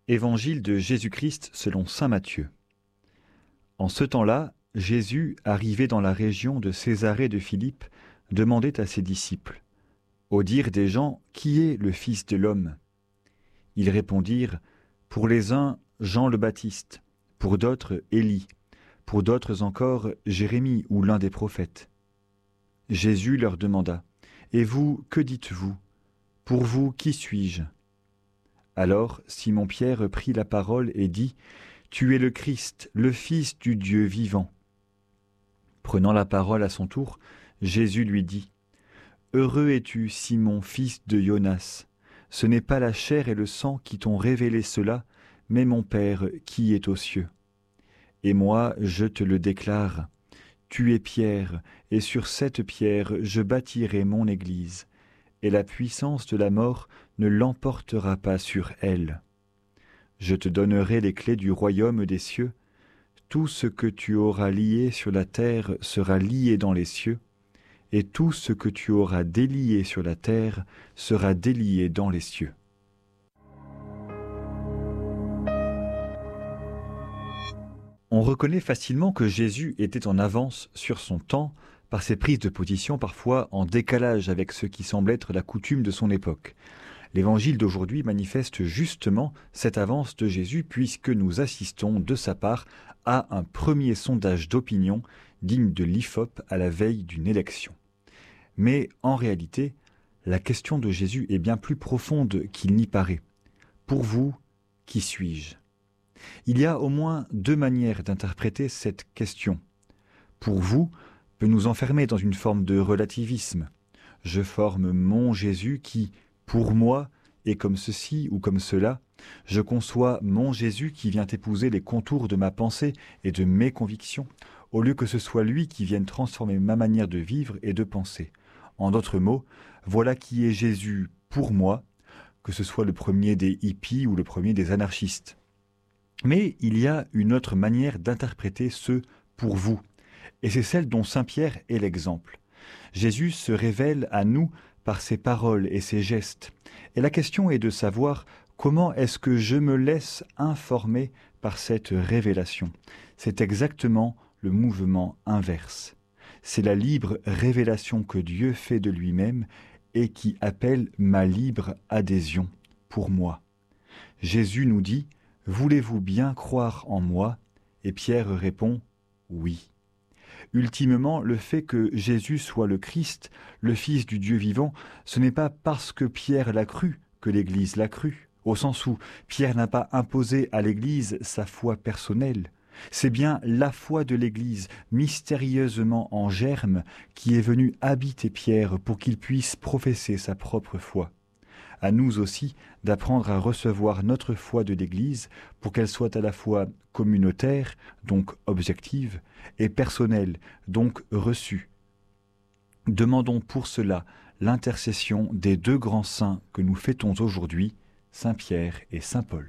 Évangile de Jésus-Christ selon saint Matthieu. En ce temps-là, Jésus, arrivé dans la région de Césarée de Philippe, demandait à ses disciples, « Au dire des gens, qui est le Fils de l'homme ?» Ils répondirent, « Pour les uns, Jean le Baptiste, pour d'autres, Élie, pour d'autres encore, Jérémie ou l'un des prophètes. » Jésus leur demanda, « Et vous, que dites-vous? Pour vous, qui suis-je » Alors Simon-Pierre prit la parole et dit, « Tu es le Christ, le Fils du Dieu vivant. » Prenant la parole à son tour, Jésus lui dit, « Heureux es-tu, Simon, fils de Jonas. Ce n'est pas la chair et le sang qui t'ont révélé cela, mais mon Père qui est aux cieux. Et moi, je te le déclare, tu es Pierre, et sur cette pierre je bâtirai mon Église, et la puissance de la mort ne l'emportera pas sur elle. Je te donnerai les clés du royaume des cieux. Tout ce que tu auras lié sur la terre sera lié dans les cieux, et tout ce que tu auras délié sur la terre sera délié dans les cieux. » On reconnaît facilement que Jésus était en avance sur son temps par ses prises de position parfois en décalage avec ce qui semble être la coutume de son époque. L'Évangile d'aujourd'hui manifeste justement cette avance de Jésus puisque nous assistons de sa part à un premier sondage d'opinion digne de l'IFOP à la veille d'une élection. Mais en réalité, la question de Jésus est bien plus profonde qu'il n'y paraît. Pour vous, qui suis-je ? Il y a au moins deux manières d'interpréter cette question. Pour vous peut nous enfermer dans une forme de relativisme. Je forme mon Jésus qui, pour moi, est comme ceci ou comme cela. Je conçois mon Jésus qui vient épouser les contours de ma pensée et de mes convictions, au lieu que ce soit lui qui vienne transformer ma manière de vivre et de penser. En d'autres mots, voilà qui est Jésus pour moi, que ce soit le premier des hippies ou le premier des anarchistes. Mais il y a une autre manière d'interpréter ce « pour vous », et c'est celle dont saint Pierre est l'exemple. Jésus se révèle à nous par ses paroles et ses gestes, et la question est de savoir comment est-ce que je me laisse informer par cette révélation. C'est exactement le mouvement inverse. C'est la libre révélation que Dieu fait de lui-même et qui appelle ma libre adhésion pour moi. Jésus nous dit « Voulez-vous bien croire en moi ?» Et Pierre répond « Oui ». Ultimement, le fait que Jésus soit le Christ, le Fils du Dieu vivant, ce n'est pas parce que Pierre l'a cru que l'Église l'a cru, au sens où Pierre n'a pas imposé à l'Église sa foi personnelle. C'est bien la foi de l'Église, mystérieusement en germe, qui est venue habiter Pierre pour qu'il puisse professer sa propre foi. À nous aussi d'apprendre à recevoir notre foi de l'Église pour qu'elle soit à la fois communautaire, donc objective, et personnelle, donc reçue. Demandons pour cela l'intercession des deux grands saints que nous fêtons aujourd'hui, Saint Pierre et Saint Paul.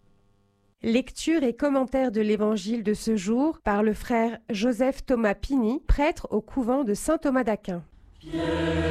Lecture et commentaire de l'Évangile de ce jour par le frère Joseph Thomas Pini, prêtre au couvent de Saint Thomas d'Aquin.